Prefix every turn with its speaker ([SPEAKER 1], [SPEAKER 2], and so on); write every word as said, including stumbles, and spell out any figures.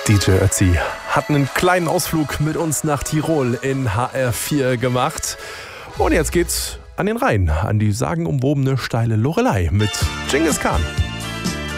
[SPEAKER 1] D J Ötzi hat einen kleinen Ausflug mit uns nach Tirol in H R vier gemacht. Und jetzt geht's an den Rhein, an die sagenumwobene steile Loreley mit Genghis Khan.